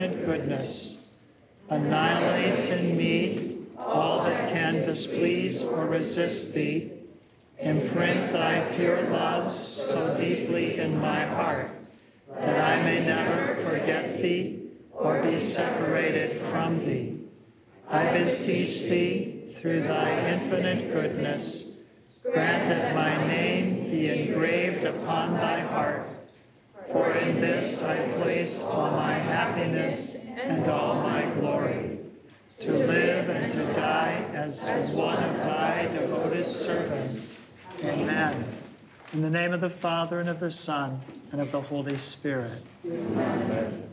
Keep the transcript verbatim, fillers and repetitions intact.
goodness. Annihilate in me all that can displease or resist thee. Imprint thy pure loves so deeply in my heart that I may never forget thee or be separated from thee. I beseech thee, through thy infinite goodness, grant that my name be engraved upon thy heart. For in this I place all my happiness and all my glory, to live and to die as one of thy devoted servants. Amen. In the name of the Father, and of the Son, and of the Holy Spirit. Amen.